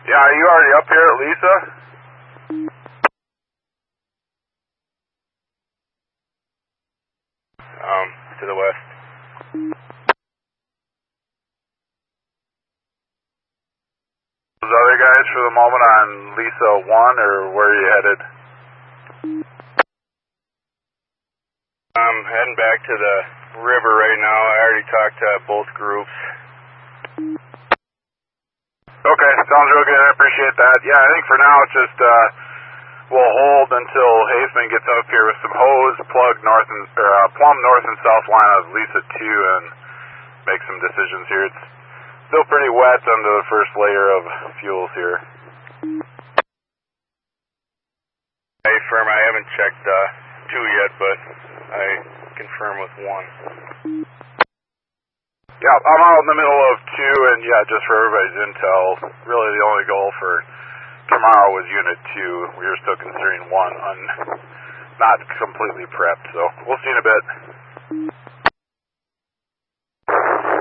Yeah, are you already up here at Lisa? To the west. Those other guys for the moment on Lisa 1, or where are you headed? I'm heading back to the river right now. I already talked to both groups. Okay, sounds real good. I appreciate that. Yeah, I think for now it's just we'll hold until Haseman gets up here with some hose, plumb north and south line of Lisa 2, and make some decisions here. It's still pretty wet under the first layer of fuels here. Hey, firm, I haven't checked 2 yet, but I confirm with 1. Yeah, I'm out in the middle of 2, and yeah, just for everybody's intel, really the only goal for tomorrow was Unit 2. We were still considering 1 not completely prepped, so we'll see in a bit.